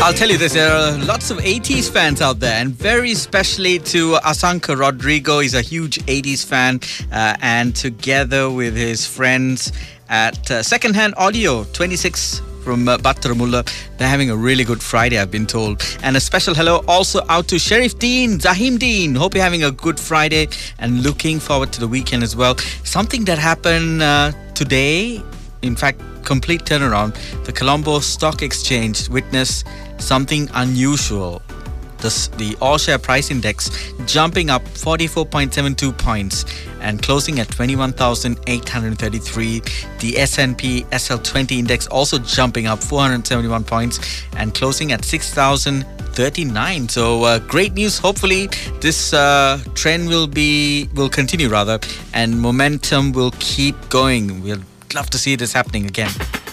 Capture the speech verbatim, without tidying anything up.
I'll tell you this, there are lots of eighties fans out there, and very especially to Asanka Rodrigo. He's a huge eighties fan, uh, and together with his friends at uh, Secondhand Audio twenty-six from uh, Battaramulla, they're having a really good Friday, I've been told. And a special hello also out to Sharif Dean, Zahim Dean. Hope you're having a good Friday and looking forward to the weekend as well. Something that happened uh, today, in fact, complete turnaround. The Colombo Stock Exchange witnessed something unusual. The, the all-share price index jumping up forty-four point seven two points and closing at twenty-one thousand eight hundred thirty-three. The S and P S L twenty index also jumping up four hundred seventy-one points and closing at six thousand thirty-nine. So uh, great news. Hopefully this uh, trend will be will continue rather, and momentum will keep going. We'll love to see this happening again.